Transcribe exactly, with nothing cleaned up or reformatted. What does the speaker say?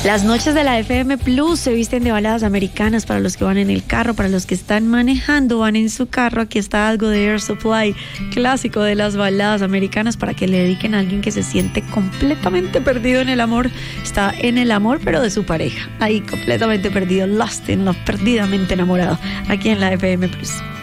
Las noches de la F M Plus se visten de baladas americanas para los que van en el carro, para los que están manejando, van en su carro. Aquí está algo de Air Supply, clásico de las baladas americanas, para que le dediquen a alguien que se siente completamente perdido en el amor. Está en el amor, pero de su pareja. Ahí completamente perdido, lost in love, perdidamente enamorado. Aquí en la F M Plus.